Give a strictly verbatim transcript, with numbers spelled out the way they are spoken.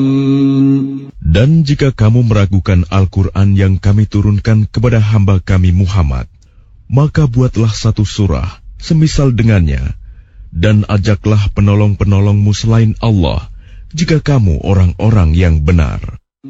Dan jika kamu meragukan Al-Quran yang kami turunkan kepada hamba kami Muhammad, maka buatlah satu surah semisal dengannya, dan ajaklah penolong-penolongmu selain Allah, jika kamu orang-orang yang benar.